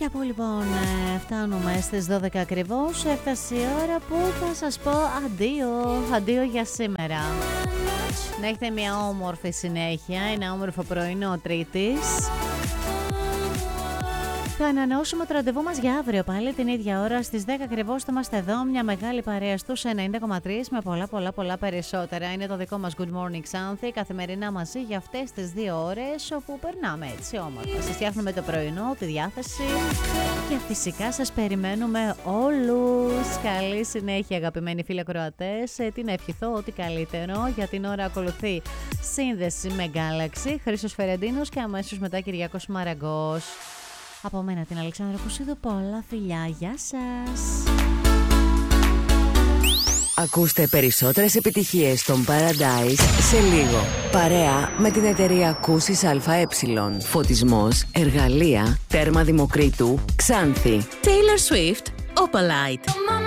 Κάπου λοιπόν φτάνουμε στις 12 ακριβώς. Έφτασε η ώρα που θα σας πω αντίο για σήμερα. Να έχετε μια όμορφη συνέχεια, ένα όμορφο πρωινό Τρίτης. Θα ανανεώσουμε το ραντεβού μας για αύριο πάλι την ίδια ώρα στις 10 ακριβώς. Θα είμαστε εδώ, μια μεγάλη παρέα στους 90,3 με πολλά περισσότερα. Είναι το δικό μας Good Morning Xanthi, καθημερινά μαζί για αυτές τις 2 ώρες όπου περνάμε έτσι όμορφα. Σας φτιάχνουμε το πρωινό, τη διάθεση και φυσικά σας περιμένουμε όλους. Καλή συνέχεια αγαπημένοι φίλοι ακροατές. Τι να ευχηθώ, ό,τι καλύτερο. Για την ώρα ακολουθεί σύνδεση με Galaxy, Χρήστος Φερεντίνος και αμέσως μετά Κυριάκος Μαραγκός. Από μένα την Αλεξάνδρα Κουσίδου, πολλά φιλιά, γεια σας. Ακούστε περισσότερες επιτυχίες των Paradise σε λίγο. Παρέα με την εταιρεία Κούσης ΑΕ. Φωτισμός, εργαλεία, τέρμα Δημοκρίτου, Ξάνθη. Taylor Swift, Opalite.